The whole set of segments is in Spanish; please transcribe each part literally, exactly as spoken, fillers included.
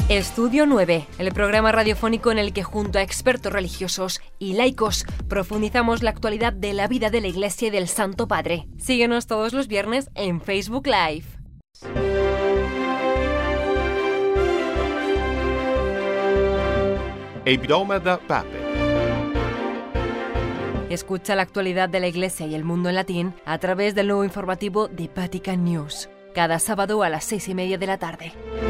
Estudio nueve, el programa radiofónico en el que junto a expertos religiosos y laicos profundizamos la actualidad de la vida de la Iglesia y del Santo Padre. Síguenos todos los viernes en Facebook Live. El programa del Papa. Escucha la actualidad de la Iglesia y el mundo en latín a través del nuevo informativo de Vatican News, cada sábado a las seis y media de la tarde.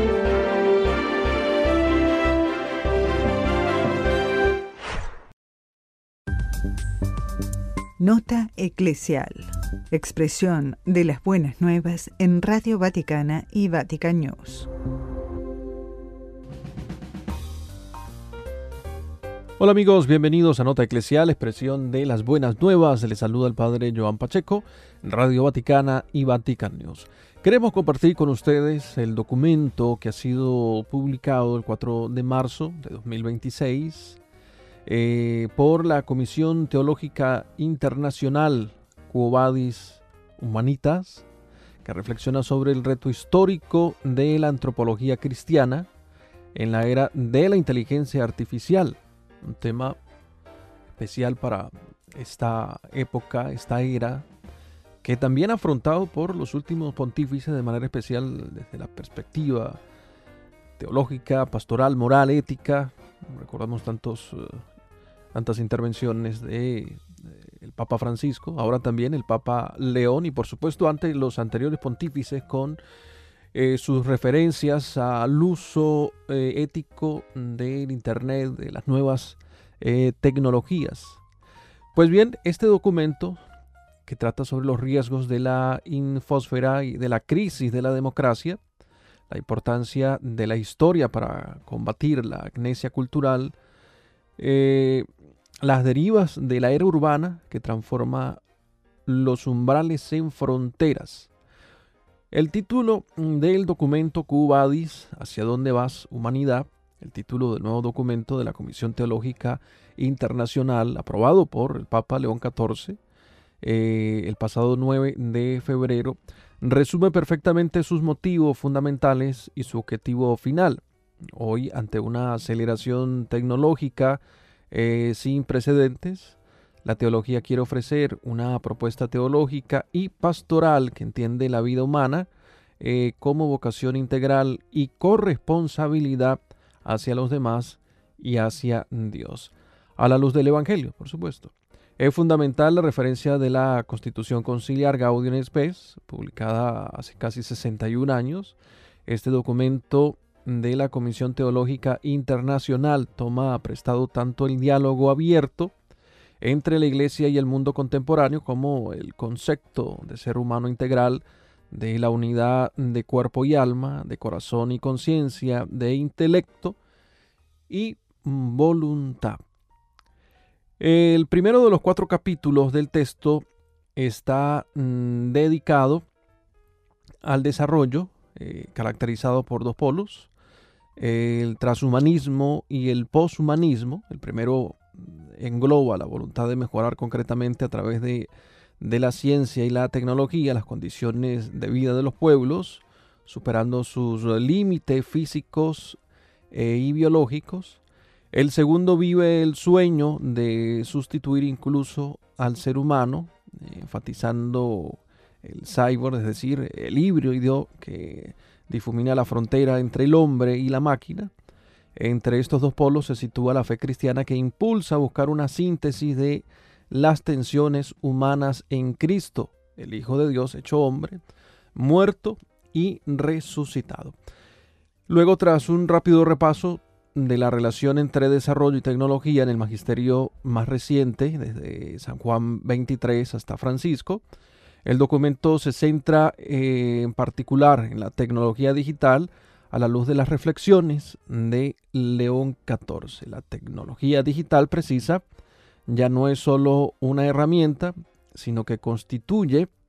Nota eclesial. Expresión de las buenas nuevas en Radio Vaticana y Vatican News. Hola amigos, bienvenidos a Nota Eclesial, expresión de las buenas nuevas. Les saluda el Padre Joan Pacheco, en Radio Vaticana y Vatican News. Queremos compartir con ustedes el documento que ha sido publicado el cuatro de marzo de dos mil veintiséis eh, por la Comisión Teológica Internacional Quo Vadis Humanitas, que reflexiona sobre el reto histórico de la antropología cristiana en la era de la inteligencia artificial. Un tema especial para esta época, esta era, que también afrontado por los últimos pontífices de manera especial desde la perspectiva teológica, pastoral, moral, ética. Recordamos tantos, uh, tantas intervenciones de, de el Papa Francisco, ahora también el Papa León y por supuesto ante los anteriores pontífices con Eh, sus referencias al uso eh, ético del Internet, de las nuevas eh, tecnologías. Pues bien, este documento que trata sobre los riesgos de la infosfera y de la crisis de la democracia, la importancia de la historia para combatir la amnesia cultural, eh, las derivas de la era urbana que transforma los umbrales en fronteras. El título del documento Quo Vadis, ¿Hacia dónde vas, humanidad?, el título del nuevo documento de la Comisión Teológica Internacional, aprobado por el Papa León catorce, eh, el pasado nueve de febrero, resume perfectamente sus motivos fundamentales y su objetivo final. Hoy, ante una aceleración tecnológica eh, sin precedentes, la teología quiere ofrecer una propuesta teológica y pastoral que entiende la vida humana eh, como vocación integral y corresponsabilidad hacia los demás y hacia Dios, a la luz del Evangelio, por supuesto. Es fundamental la referencia de la Constitución Conciliar Gaudium et Spes, publicada hace casi sesenta y un años. Este documento de la Comisión Teológica Internacional toma prestado tanto el diálogo abierto entre la Iglesia y el mundo contemporáneo como el concepto de ser humano integral, de la unidad de cuerpo y alma, de corazón y conciencia, de intelecto y voluntad. El primero de los cuatro capítulos del texto está mmm, dedicado al desarrollo, eh, caracterizado por dos polos, el transhumanismo y el poshumanismo. El primero engloba la voluntad de mejorar concretamente a través de, de la ciencia y la tecnología las condiciones de vida de los pueblos, superando sus límites físicos eh, y biológicos. El segundo vive el sueño de sustituir incluso al ser humano, eh, enfatizando el cyborg, es decir, el híbrido que difumina la frontera entre el hombre y la máquina. Entre estos dos polos se sitúa la fe cristiana que impulsa a buscar una síntesis de las tensiones humanas en Cristo, el Hijo de Dios hecho hombre, muerto y resucitado. Luego, tras un rápido repaso de la relación entre desarrollo y tecnología en el magisterio más reciente, desde San Juan veintitrés hasta Francisco, el documento se centra eh, en particular en la tecnología digital, a la luz de las reflexiones de León catorce. La tecnología digital precisa ya no es solo una herramienta, sino que constituye